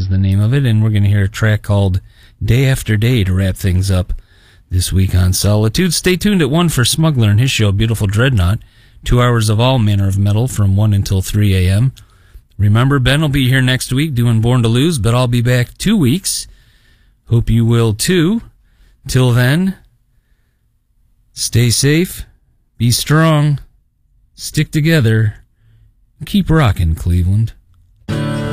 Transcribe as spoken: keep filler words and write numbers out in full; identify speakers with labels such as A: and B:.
A: the name of it, and we're going to hear a track called Day After Day to wrap things up this week on Solitude. Stay tuned at one for Smuggler and his show, Beautiful Dreadnought. Two hours of all manner of metal from one until three a.m. Remember, Ben will be here next week doing Born to Lose, but I'll be back two weeks. Hope you will too. Till then, stay safe, be strong, stick together, and keep rocking, Cleveland.